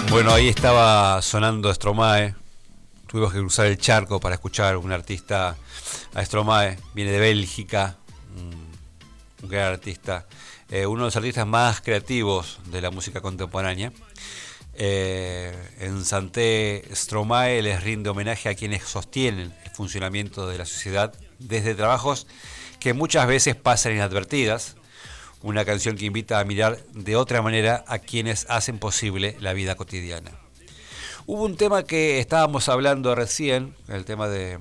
Bueno, ahí estaba sonando Stromae. Tuvimos que cruzar el charco para escuchar un artista a Stromae. Viene de Bélgica, un gran artista. Uno de los artistas más creativos de la música contemporánea. En Santé, Stromae les rinde homenaje a quienes sostienen el funcionamiento de la sociedad desde trabajos que muchas veces pasan inadvertidas. Una canción que invita a mirar de otra manera a quienes hacen posible la vida cotidiana. Hubo un tema que estábamos hablando recién, el tema del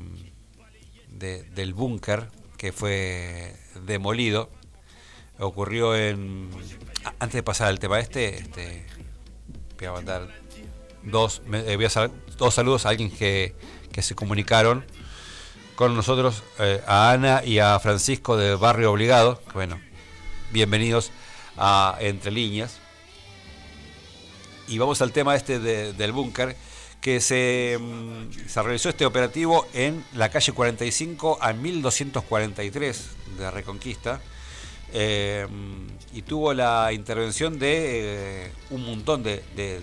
búnker que fue demolido. Ocurrió antes de pasar al tema voy a mandar dos saludos a alguien que se comunicaron con nosotros, a Ana y a Francisco de Barrio Obligado. Bueno, bienvenidos a Entre Líneas. Y vamos al tema del búnker, que se realizó este operativo en la calle 45 a 1243 de Reconquista, y tuvo la intervención de un montón de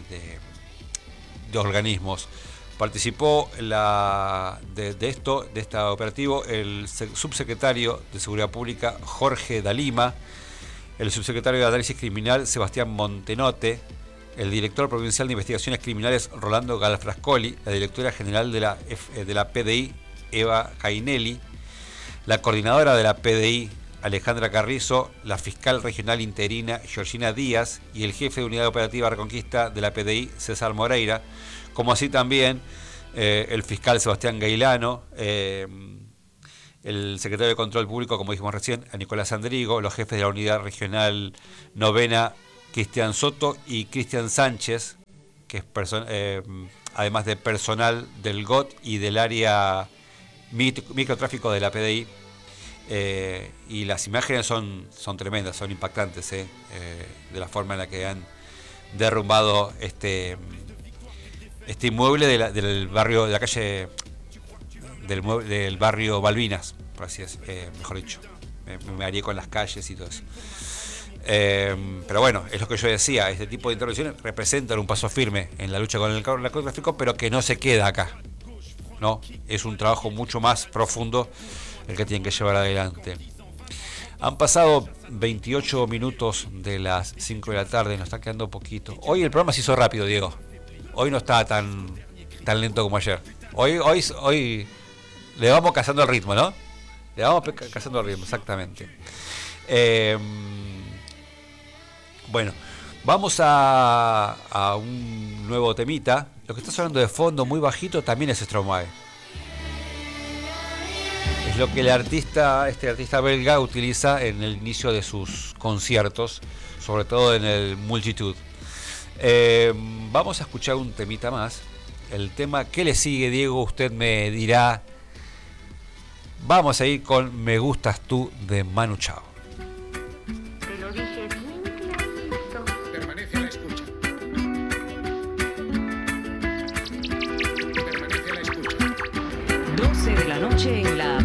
organismos. Participó de este operativo el subsecretario de Seguridad Pública Jorge Dalima, el subsecretario de Análisis Criminal Sebastián Montenote, el director provincial de Investigaciones Criminales Rolando Galfrascoli, la directora general de la PDI Eva Cainelli, la coordinadora de la PDI Alejandra Carrizo, la fiscal regional interina Georgina Díaz y el jefe de unidad operativa Reconquista de la PDI César Moreira, como así también el fiscal Sebastián Gailano, el secretario de Control Público, como dijimos recién, a Nicolás Andrigo, los jefes de la unidad regional novena, Cristian Soto y Cristian Sánchez, que es además de personal del GOT y del área microtráfico de la PDI. Y las imágenes son tremendas, son impactantes, de la forma en la que han derrumbado este inmueble del barrio, de la calle del barrio Balvinas, por así es, mejor dicho. Me haría con las calles y todo eso. Pero bueno, es lo que yo decía, este tipo de intervenciones representan un paso firme en la lucha con el narcotráfico, pero que no se queda acá, ¿no? Es un trabajo mucho más profundo el que tienen que llevar adelante. Han pasado 28 minutos de las 5 de la tarde, nos está quedando poquito. Hoy el programa se hizo rápido, Diego. Hoy no está tan lento como ayer. Hoy le vamos cazando el ritmo, ¿no? Le vamos cazando el ritmo, exactamente. Bueno, vamos a un nuevo temita. Lo que está sonando de fondo, muy bajito, también es Stromae. Es lo que este artista belga utiliza en el inicio de sus conciertos, sobre todo en el Multitude. Vamos a escuchar un temita más. El tema que le sigue, Diego, usted me dirá. Vamos a ir con Me Gustas Tú de Manu Chao. Te lo dije bien clarito. Permanece a la escucha. Permanece a la escucha. 12 de la noche en la